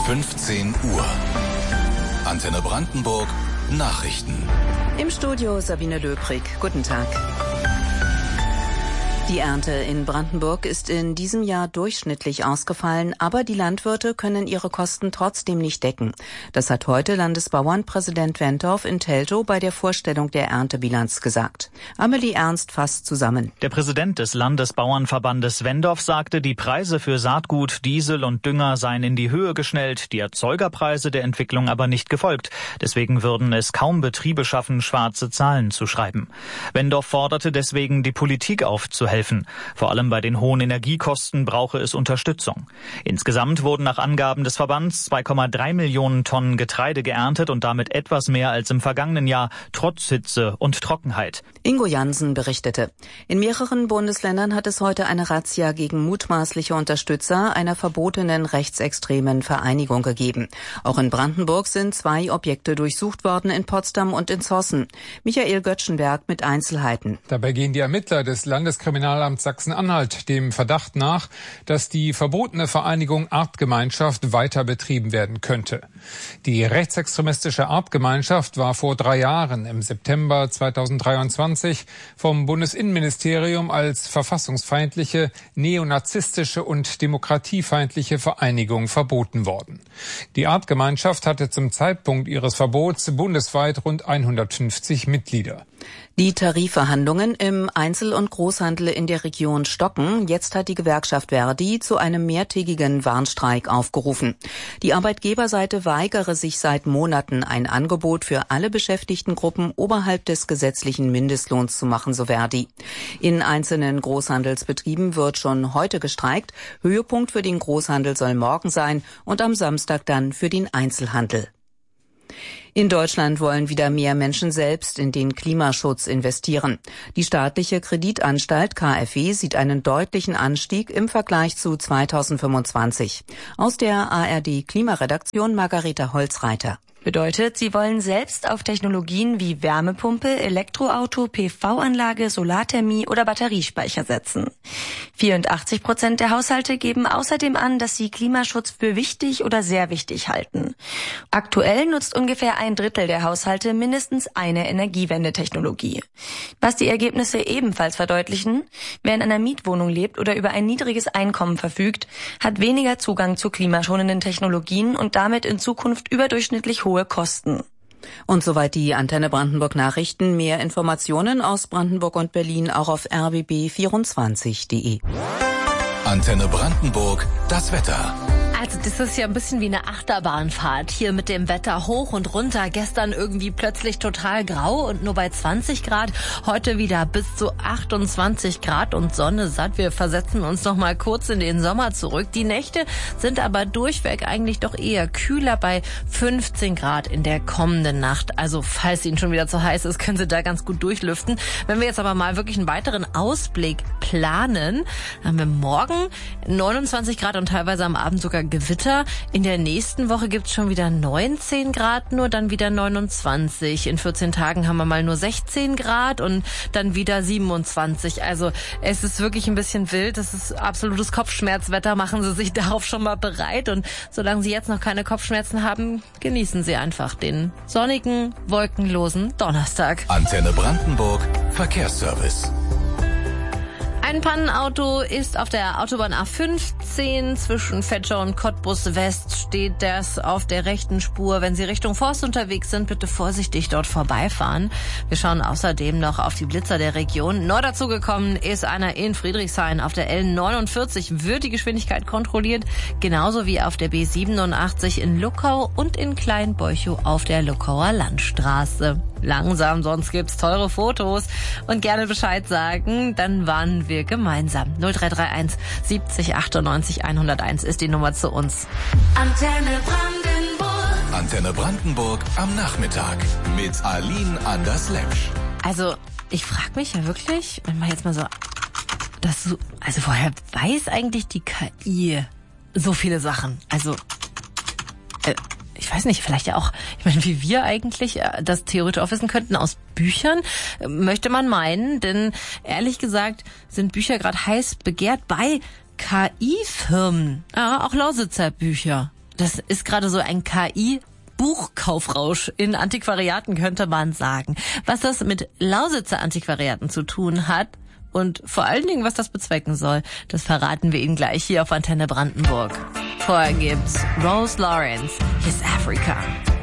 15 Uhr. Antenne Brandenburg Nachrichten. Im Studio Sabine Löbrig. Guten Tag. Die Ernte in Brandenburg ist in diesem Jahr durchschnittlich ausgefallen, aber die Landwirte können ihre Kosten trotzdem nicht decken. Das hat heute Landesbauernpräsident Wentorf in Teltow bei der Vorstellung der Erntebilanz gesagt. Amelie Ernst fasst zusammen. Der Präsident des Landesbauernverbandes Wentorf sagte, die Preise für Saatgut, Diesel und Dünger seien in die Höhe geschnellt, die Erzeugerpreise der Entwicklung aber nicht gefolgt. Deswegen würden es kaum Betriebe schaffen, schwarze Zahlen zu schreiben. Wentorf forderte deswegen, die Politik aufzuhelfen. Vor allem bei den hohen Energiekosten brauche es Unterstützung. Insgesamt wurden nach Angaben des Verbands 2,3 Millionen Tonnen Getreide geerntet und damit etwas mehr als im vergangenen Jahr, trotz Hitze und Trockenheit. Ingo Jansen berichtete. In mehreren Bundesländern hat es heute eine Razzia gegen mutmaßliche Unterstützer einer verbotenen rechtsextremen Vereinigung gegeben. Auch in Brandenburg sind 2 Objekte durchsucht worden, in Potsdam und in Zossen. Michael Göttschenberg mit Einzelheiten. Dabei gehen die Ermittler des Landeskriminalamts Sachsen-Anhalt dem Verdacht nach, dass die verbotene Vereinigung Artgemeinschaft weiter betrieben werden könnte. Die rechtsextremistische Artgemeinschaft war vor 3 Jahren im September 2023 vom Bundesinnenministerium als verfassungsfeindliche, neonazistische und demokratiefeindliche Vereinigung verboten worden. Die Artgemeinschaft hatte zum Zeitpunkt ihres Verbots bundesweit rund 150 Mitglieder. Die Tarifverhandlungen im Einzel- und Großhandel in der Region stocken. Jetzt hat die Gewerkschaft Verdi zu einem mehrtägigen Warnstreik aufgerufen. Die Arbeitgeberseite weigere sich seit Monaten, ein Angebot für alle Beschäftigtengruppen oberhalb des gesetzlichen Mindestlohns zu machen, so Verdi. In einzelnen Großhandelsbetrieben wird schon heute gestreikt. Höhepunkt für den Großhandel soll morgen sein und am Samstag dann für den Einzelhandel. In Deutschland wollen wieder mehr Menschen selbst in den Klimaschutz investieren. Die staatliche Kreditanstalt KfW sieht einen deutlichen Anstieg im Vergleich zu 2025. Aus der ARD Klimaredaktion Margareta Holzreiter. Bedeutet, sie wollen selbst auf Technologien wie Wärmepumpe, Elektroauto, PV-Anlage, Solarthermie oder Batteriespeicher setzen. 84% der Haushalte geben außerdem an, dass sie Klimaschutz für wichtig oder sehr wichtig halten. Aktuell nutzt ungefähr 1/3 der Haushalte mindestens eine Energiewendetechnologie. Was die Ergebnisse ebenfalls verdeutlichen: Wer in einer Mietwohnung lebt oder über ein niedriges Einkommen verfügt, hat weniger Zugang zu klimaschonenden Technologien und damit in Zukunft überdurchschnittlich hohe Kosten. Und soweit die Antenne Brandenburg Nachrichten. Mehr Informationen aus Brandenburg und Berlin auch auf rbb24.de. Antenne Brandenburg, das Wetter. Also das ist ja ein bisschen wie eine Achterbahnfahrt hier mit dem Wetter hoch und runter. Gestern irgendwie plötzlich total grau und nur bei 20 Grad. Heute wieder bis zu 28 Grad und Sonne satt. Wir versetzen uns noch mal kurz in den Sommer zurück. Die Nächte sind aber durchweg eigentlich doch eher kühler bei 15 Grad in der kommenden Nacht. Also falls Ihnen schon wieder zu heiß ist, können Sie da ganz gut durchlüften. Wenn wir jetzt aber mal wirklich einen weiteren Ausblick planen, haben wir morgen 29 Grad und teilweise am Abend sogar Gewitter. In der nächsten Woche gibt's schon wieder 19 Grad, nur dann wieder 29. In 14 Tagen haben wir mal nur 16 Grad und dann wieder 27. Also es ist wirklich ein bisschen wild. Das ist absolutes Kopfschmerzwetter. Machen Sie sich darauf schon mal bereit. Und solange Sie jetzt noch keine Kopfschmerzen haben, genießen Sie einfach den sonnigen, wolkenlosen Donnerstag. Antenne Brandenburg, Verkehrsservice. Ein Pannenauto ist auf der Autobahn A15 zwischen Vetschau und Cottbus West, steht das auf der rechten Spur. Wenn Sie Richtung Forst unterwegs sind, bitte vorsichtig dort vorbeifahren. Wir schauen außerdem noch auf die Blitzer der Region. Neu dazugekommen ist einer in Friedrichshain. Auf der L49 wird die Geschwindigkeit kontrolliert, genauso wie auf der B87 in Luckau und in Kleinbeuchow auf der Luckauer Landstraße. Langsam, sonst gibt's teure Fotos. Und gerne Bescheid sagen, dann waren wir gemeinsam. 0331 70 98 101 ist die Nummer zu uns. Antenne Brandenburg. Antenne Brandenburg am Nachmittag mit Aline Anders-Lepsch. Also, ich frage mich ja wirklich, wenn man jetzt mal so, also woher weiß eigentlich die KI so viele Sachen? Also, ich weiß nicht, vielleicht ja auch, ich meine, wie wir eigentlich das theoretisch auch wissen könnten aus Büchern, möchte man meinen, denn ehrlich gesagt sind Bücher gerade heiß begehrt bei KI-Firmen. Ja, auch Lausitzer Bücher. Das ist gerade so ein KI-Buchkaufrausch in Antiquariaten, könnte man sagen. Was das mit Lausitzer Antiquariaten zu tun hat und vor allen Dingen, was das bezwecken soll, das verraten wir Ihnen gleich hier auf Antenne Brandenburg. Vorher gibt's Rose Lawrence, His Africa.